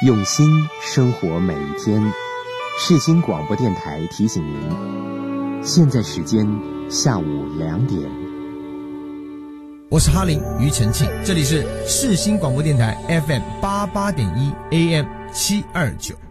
用心生活每一天。世新广播电台提醒您，现在时间下午2点。 我是哈林庾澄庆，这里是世新广播电台 FM88.1 AM729。